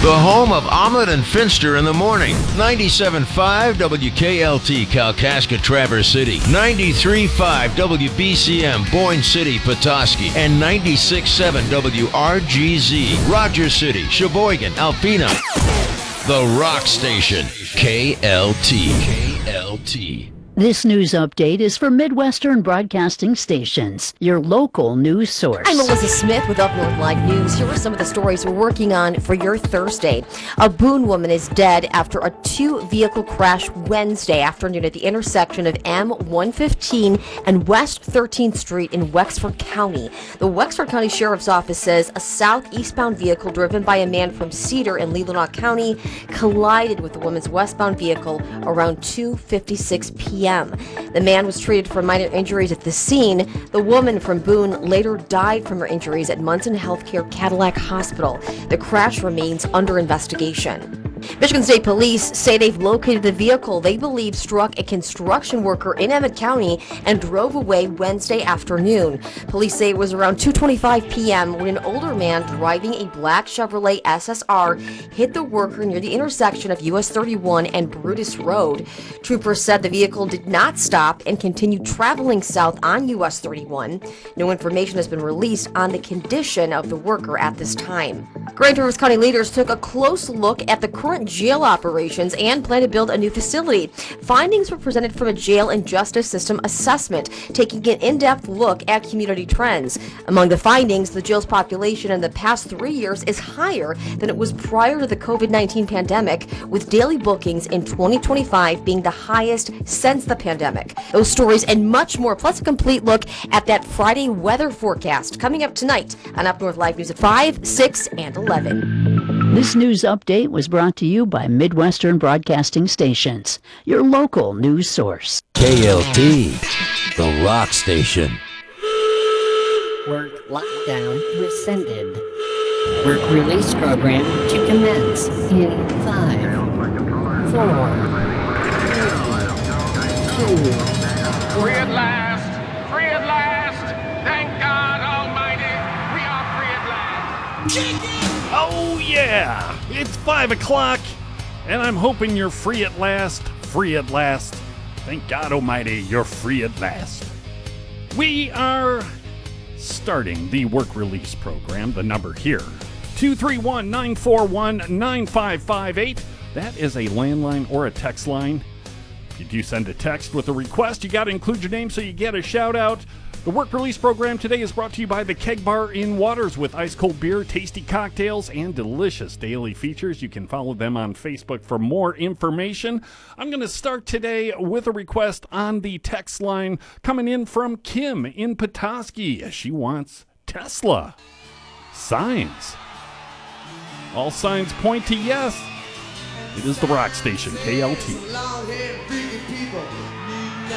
The home of Omelet and Finster in the morning. 97.5 WKLT Kalkaska Traverse City. 93.5 WBCM Boyne City Petoskey. And 96.7 WRGZ Rogers City, Sheboygan, Alpena. The Rock Station. KLT. KLT. This news update is for Midwestern Broadcasting Stations, your local news source. I'm Melissa Smith with Up North Live News. Here are some of the stories we're working on for your Thursday. A Boone woman is dead after a two-vehicle crash Wednesday afternoon at the intersection of M115 and West 13th Street in Wexford County. The Wexford County Sheriff's Office says a southeastbound vehicle driven by a man from Cedar in Leelanau County collided with the woman's westbound vehicle around 2:56 p.m. The man was treated for minor injuries at the scene. The woman from Boone later died from her injuries at Munson Healthcare Cadillac Hospital. The crash remains under investigation. Michigan State Police say they've located the vehicle they believe struck a construction worker in Emmett County and drove away Wednesday afternoon. Police say it was around 2:25 p.m. when an older man driving a black Chevrolet SSR hit the worker near the intersection of US 31 and Brutus Road. Troopers said the vehicle did not stop and continued traveling south on US 31. No information has been released on the condition of the worker at this time. Grand Traverse County leaders took a close look at the current jail operations and plan to build a new facility. Findings were presented from a jail and justice system assessment, taking an in-depth look at community trends. Among the findings, the jail's population in the past 3 years is higher than it was prior to the COVID-19 pandemic, with daily bookings in 2025 being the highest since the pandemic. Those stories and much more, plus a complete look at that Friday weather forecast, coming up tonight on Up North Live News at 5, 6, and 11. This news update was brought to you by Midwestern Broadcasting Stations, your local news source. KLT, the Rock Station. Work lockdown rescinded. Work release program to commence in 5, 4, 3, 2. Free at last! Free at last! Thank God Almighty, we are free at last! Oh yeah! It's 5 o'clock, and I'm hoping you're free at last. Free at last. Thank God Almighty, you're free at last. We are starting the work release program. The number here, 231-941-9558. That is a landline or a text line. If you do send a text with a request, you got to include your name so you get a shout out. The work release program today is brought to you by the Keg Bar in Waters with ice cold beer, tasty cocktails, and delicious daily features. You can follow them on Facebook for more information. I'm going to start today with a request on the text line coming in from Kim in Petoskey. She wants Tesla. Signs. All signs point to yes. It is the Rock Station, KLT. Long-haired freaky people